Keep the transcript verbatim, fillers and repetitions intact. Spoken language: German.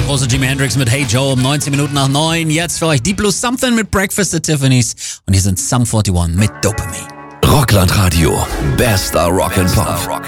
große Jimi Hendrix mit Hey Joe um neunzehn Minuten nach neun. Jetzt für euch Deep Blue Something mit Breakfast at Tiffany's. Und hier sind Sum einundvierzig mit Dopamine. Rockland Radio. Bester Rock and Pop.